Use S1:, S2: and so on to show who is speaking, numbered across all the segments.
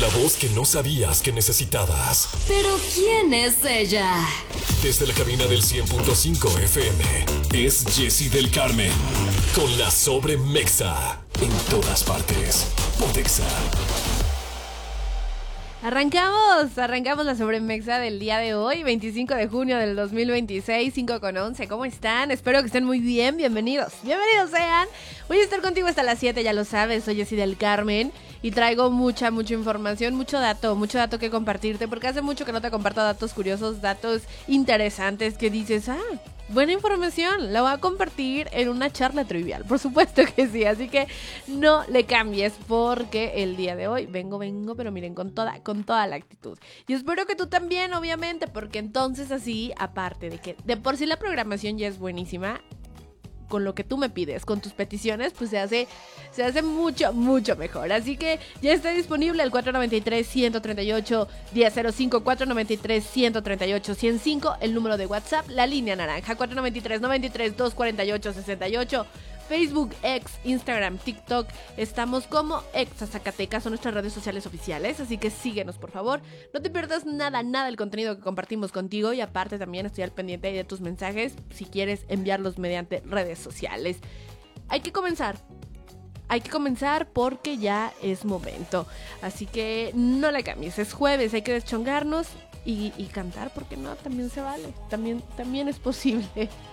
S1: La voz que no sabías que necesitabas.
S2: ¿Pero quién es ella?
S1: Desde la cabina del 100.5 FM, es Jessy del Carmen. Con la Sobremexa. En todas partes. Pontexa.
S3: Arrancamos la Sobremexa del día de hoy, 25 de junio del 2026, 5:11. ¿Cómo están? Espero que estén muy bien, bienvenidos sean. Voy a estar contigo hasta las 7, ya lo sabes, soy Jessy del Carmen y traigo mucha información, mucho dato que compartirte, porque hace mucho que no te comparto datos curiosos, datos interesantes que dices, buena información, la voy a compartir en una charla trivial, por supuesto que sí, así que no le cambies porque el día de hoy vengo, pero miren, con toda la actitud. Y espero que tú también, obviamente, porque entonces así, aparte de que de por sí la programación ya es buenísima, con lo que tú me pides, con tus peticiones, pues se hace mucho mejor. Así que ya está disponible el 493-138-1005, 493-138-105, el número de WhatsApp, la línea naranja, 493-93-248-68, Facebook, X, Instagram, TikTok, estamos como Exa Zacatecas, son nuestras redes sociales oficiales, así que síguenos por favor, no te pierdas nada del contenido que compartimos contigo y aparte también estoy al pendiente de tus mensajes si quieres enviarlos mediante redes sociales. Hay que comenzar porque ya es momento, así que no la cambies, es jueves, hay que deschongarnos y cantar, porque no, también se vale, también es posible.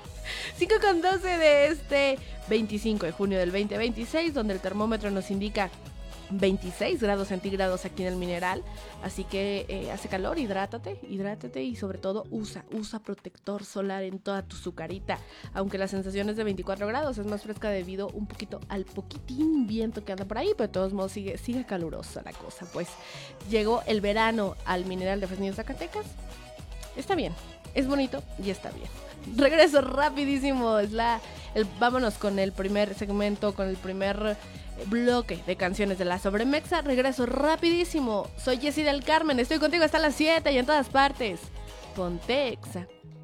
S3: 5:12 de este 25 de junio del 2026, donde el termómetro nos indica 26 grados centígrados aquí en el Mineral, así que hace calor, hidrátate y sobre todo usa protector solar en toda tu carita, aunque la sensación es de 24 grados, es más fresca debido un poquito al poquitín viento que anda por ahí, pero de todos modos sigue calurosa la cosa, pues llegó el verano al Mineral de Fresnillo, Zacatecas, está bien, es bonito y está bien. Regreso rapidísimo, vámonos con el primer segmento, con el primer bloque de canciones de la Sobremexa. Regreso rapidísimo, soy Jessy del Carmen, estoy contigo hasta las 7 y en todas partes. Pontexa.